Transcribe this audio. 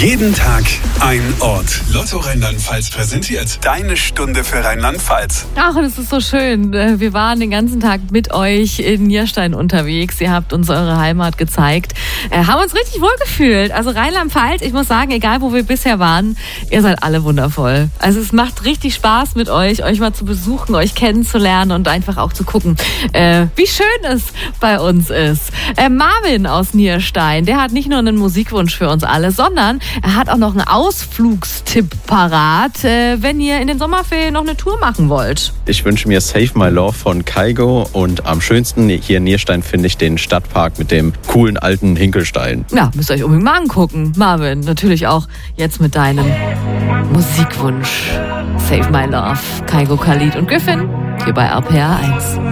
Jeden Tag ein Ort. Lotto Rheinland-Pfalz präsentiert deine Stunde für Rheinland-Pfalz. Ach, das ist so schön. Wir waren den ganzen Tag mit euch in Nierstein unterwegs. Ihr habt uns eure Heimat gezeigt. Haben uns richtig wohlgefühlt. Also Rheinland-Pfalz, ich muss sagen, egal wo wir bisher waren, ihr seid alle wundervoll. Also es macht richtig Spaß mit euch mal zu besuchen, euch kennenzulernen und einfach auch zu gucken, wie schön es bei uns ist. Marvin aus Nierstein, der hat nicht nur einen Musikwunsch für uns alle, sondern er hat auch noch einen Ausflugstipp parat, wenn ihr in den Sommerferien noch eine Tour machen wollt. Ich wünsche mir Save My Love von Kygo und am schönsten hier in Nierstein finde ich den Stadtpark mit dem coolen alten Hinkelstein. Ja, müsst ihr euch unbedingt mal angucken. Marvin, natürlich auch jetzt mit deinem Musikwunsch. Save My Love, Kygo, Khalid und Griffin hier bei RPR 1.